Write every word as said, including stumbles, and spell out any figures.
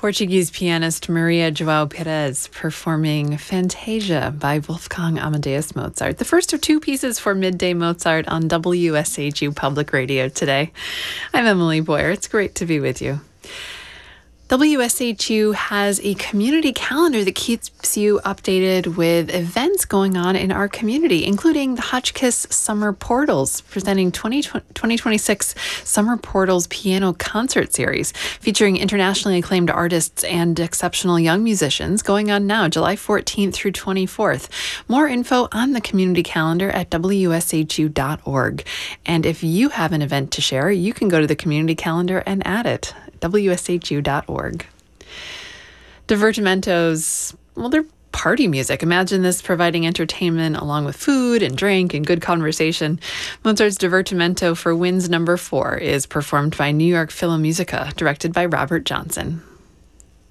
Portuguese pianist Maria João Pires performing Fantasia by Wolfgang Amadeus Mozart, the first of two pieces for Midday Mozart on W S H U Public Radio today. I'm Emily Boyer. It's great to be with you. W S H U has a community calendar that keeps you updated with events going on in our community, including the Hotchkiss Summer Portals, presenting twenty twenty-six Summer Portals Piano Concert Series, featuring internationally acclaimed artists and exceptional young musicians, going on now, July fourteenth through twenty-fourth. More info on the community calendar at W S H U dot org. And if you have an event to share, you can go to the community calendar and add it. W S H U dot org. Divertimentos, well, they're party music. Imagine this providing entertainment along with food and drink and good conversation. Mozart's Divertimento for Winds Number Four is performed by New York Philmusica, directed by Robert Johnson.